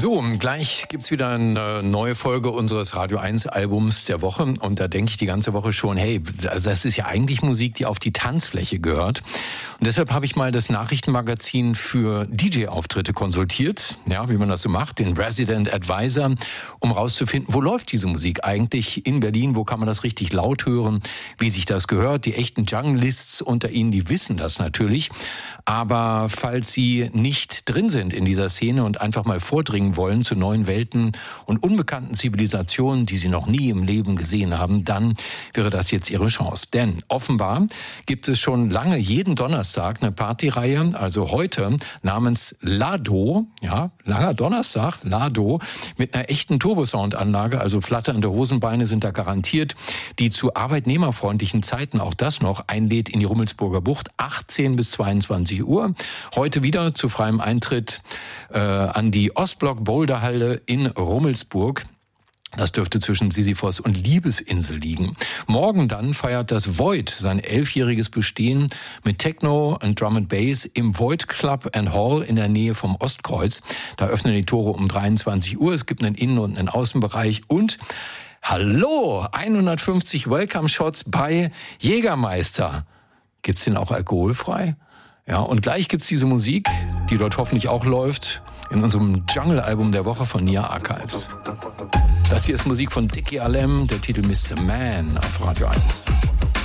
So, gleich gibt's wieder eine neue Folge unseres Radio 1 Albums der Woche. Und da denke ich die ganze Woche schon, hey, das ist ja eigentlich Musik, die auf die Tanzfläche gehört. Und deshalb habe ich mal das Nachrichtenmagazin für DJ-Auftritte konsultiert, ja, wie man das so macht, den Resident Advisor, um rauszufinden, wo läuft diese Musik eigentlich in Berlin, wo kann man das richtig laut hören, wie sich das gehört. Die echten Junglists unter Ihnen, die wissen das natürlich. Aber falls Sie nicht drin sind in dieser Szene und einfach mal vordringen wollen zu neuen Welten und unbekannten Zivilisationen, die Sie noch nie im Leben gesehen haben, dann wäre das jetzt Ihre Chance. Denn offenbar gibt es schon lange jeden Donnerstag eine Partyreihe, also heute namens Lado, ja, langer Donnerstag, Lado, mit einer echten Turbosound-Anlage, also flatternde Hosenbeine sind da garantiert, die zu arbeitnehmerfreundlichen Zeiten, auch das noch, einlädt in die Rummelsburger Bucht, 18 bis 22 Uhr. Heute wieder zu freiem Eintritt an die Ostblock-Boulderhalle in Rummelsburg. Das dürfte zwischen Sisyphos und Liebesinsel liegen. Morgen dann feiert das Void sein 11-jähriges Bestehen mit Techno und Drum and Bass im Void Club and Hall in der Nähe vom Ostkreuz. Da öffnen die Tore um 23 Uhr. Es gibt einen Innen- und einen Außenbereich und hallo, 150 Welcome-Shots bei Jägermeister. Gibt's den auch alkoholfrei? Ja, und gleich gibt's diese Musik, die dort hoffentlich auch läuft, in unserem Jungle-Album der Woche von Nia Archives. Das hier ist Musik von Dickie Alem, der Titel Mr. Man auf Radio 1.